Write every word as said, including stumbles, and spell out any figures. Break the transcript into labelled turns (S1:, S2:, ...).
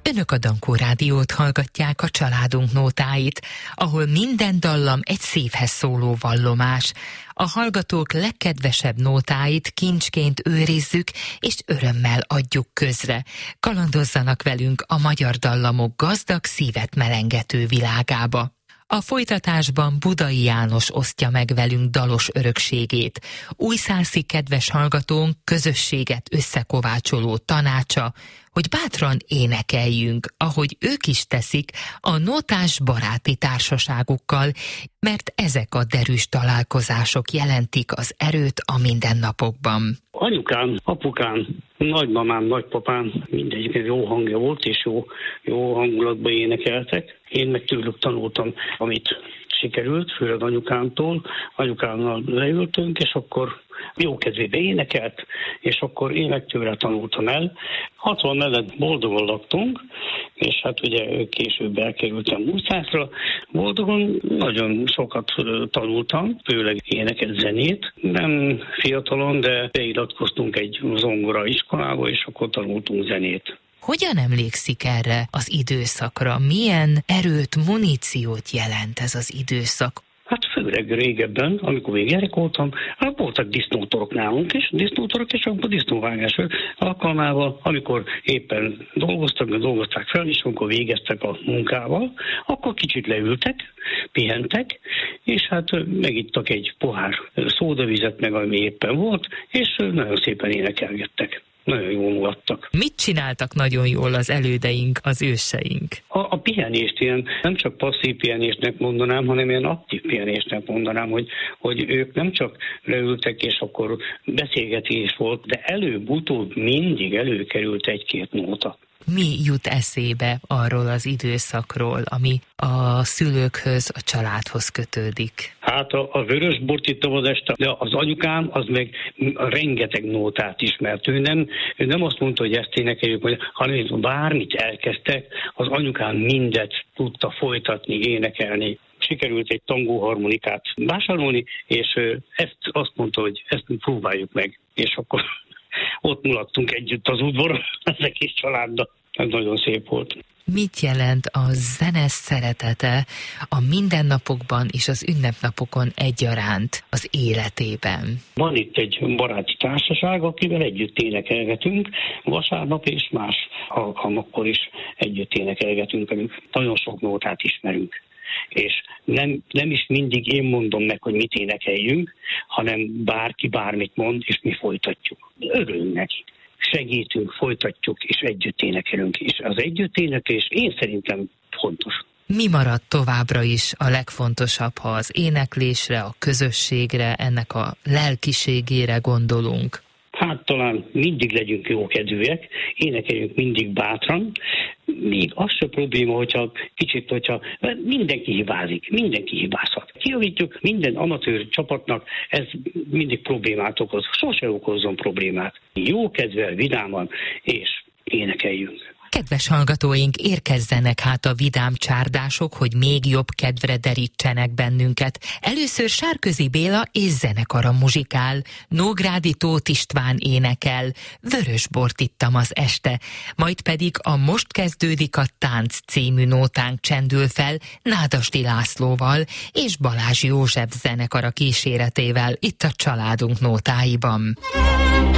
S1: Önök a Dankó Rádiót hallgatják, a családunk nótáit, ahol minden dallam egy szívhez szóló vallomás. A hallgatók legkedvesebb nótáit kincsként őrizzük, és örömmel adjuk közre. Kalandozzanak velünk a magyar dallamok gazdag, szívet melengető világába. A folytatásban Budai János osztja meg velünk dalos örökségét. Újszászi kedves hallgatónk közösséget összekovácsoló tanácsa, hogy bátran énekeljünk, ahogy ők is teszik, a nótás baráti társaságukkal, mert ezek a derűs találkozások jelentik az erőt a mindennapokban.
S2: Anyukám, apukám, nagymamám, nagypapám mindegyik jó hangja volt, és jó, jó hangulatban énekeltek. Én meg tőlük tanultam, amit sikerült, főleg anyukámtól. Anyukámmal leültünk, és akkor jó kedvébe énekelt, és akkor én meg tőle tanultam el. hatvan mellett boldogan laktunk, és hát ugye később elkerültem Újszászra. Boldogan nagyon sokat tanultam, főleg éneket, zenét. Nem fiatalon, de beiratkoztunk egy zongora iskolába, és akkor tanultunk zenét.
S1: Hogyan emlékszik erre az időszakra? Milyen erőt, muníciót jelent ez az időszak?
S2: Hát főleg régebben, amikor még gyerek voltam, hát voltak disznótorok nálunk is, disznótorok, és akkor disznóvágás alkalmával, amikor éppen dolgoztak, dolgozták fel, és amikor végeztek a munkával, akkor kicsit leültek, pihentek, és hát megittak egy pohár szódavizet, meg ami éppen volt, és nagyon szépen énekelgettek. Nagyon jól mulattak.
S1: Mit csináltak nagyon jól az elődeink, az őseink?
S2: A, a pihenést ilyen nem csak passzív pihenésnek mondanám, hanem ilyen aktív pihenésnek mondanám, hogy, hogy ők nem csak leültek, és akkor beszélgetés volt, de előbb-utóbb mindig előkerült egy-két nóta.
S1: Mi jut eszébe arról az időszakról, ami a szülőkhöz, a családhoz kötődik?
S2: Hát a, a vörösbort ittam az este, de az anyukám az meg rengeteg nótát ismert. Ő nem, ő nem azt mondta, hogy ezt énekeljük, hanem bármit elkezdtek, az anyukám mindet tudta folytatni, énekelni. Sikerült egy tangóharmonikát vásárolni, és ezt azt mondta, hogy ezt próbáljuk meg. És akkor ott mulattunk együtt az udvaron, az egész családdal. Ez nagyon szép volt.
S1: Mit jelent a zene szeretete a mindennapokban és az ünnepnapokon egyaránt az életében?
S2: Van itt egy baráti társaság, akivel együtt énekelgetünk, vasárnap és más alkalmakkor is együtt énekelgetünk, amik nagyon sok nótát ismerünk. És nem, nem is mindig én mondom meg, hogy mit énekeljünk, hanem bárki bármit mond, és mi folytatjuk. Örülünk neki. Segítünk, folytatjuk, és együtt énekelünk. És az együtt éneklés én szerintem fontos.
S1: Mi marad továbbra is a legfontosabb, ha az éneklésre, a közösségre, ennek a lelkiségére gondolunk?
S2: Hát talán mindig legyünk jókedvűek, énekeljünk mindig bátran. Még az se probléma, hogyha kicsit, hogyha mindenki hibázik, mindenki hibázhat. Kijavítjuk minden amatőr csapatnak, ez mindig problémát okoz. Sose okozzon problémát. Jókedvel, vidáman, és énekeljünk.
S1: Kedves hallgatóink, érkezzenek hát a vidám csárdások, hogy még jobb kedvre derítsenek bennünket. Először Sárközi Béla és zenekara muzsikál, Nógrádi Tóth István énekel, Vörösbort ittam az este, majd pedig a Most kezdődik a tánc című nótánk csendül fel Nádasdy Lászlóval és Balázs József zenekara kíséretével itt a családunk nótáiban.